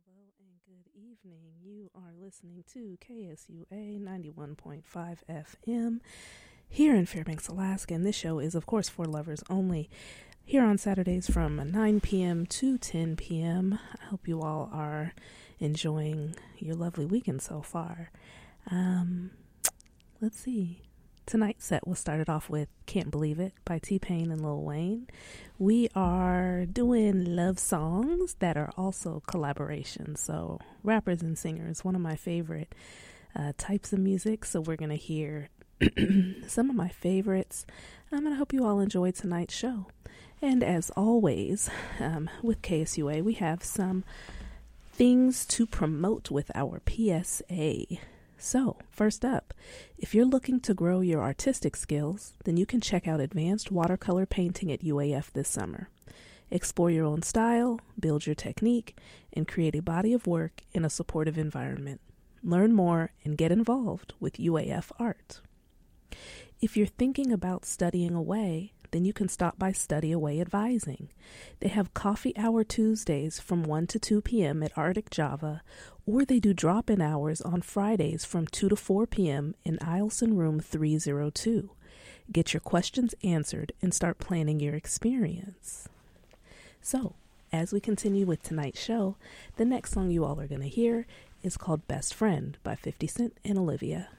Hello and good evening. You are listening to KSUA 91.5 FM here in Fairbanks, Alaska. And this show is, of course, for lovers only. Here on Saturdays from 9 p.m. to 10 p.m. I hope you all are enjoying your lovely weekend so far. Let's see. Tonight's set was started off with Can't Believe It by T-Pain and Lil Wayne. We are doing love songs that are also collaborations. So rappers and singers, one of my favorite types of music. So we're going to hear some of my favorites. I'm going to hope you all enjoy tonight's show. And as always, with KSUA, we have some things to promote with our PSA. So, first up, if you're looking to grow your artistic skills, then you can check out Advanced Watercolor Painting at UAF this summer. Explore your own style, build your technique, and create a body of work in a supportive environment. Learn more and get involved with UAF Art. If you're thinking about studying away, then you can stop by Study Away Advising. They have coffee hour Tuesdays from 1 to 2 p.m. at Arctic Java, or they do drop-in hours on Fridays from 2 to 4 p.m. in Eielson Room 302. Get your questions answered and start planning your experience. So, as we continue with tonight's show, the next song you all are going to hear is called Best Friend by 50 Cent and Olivia.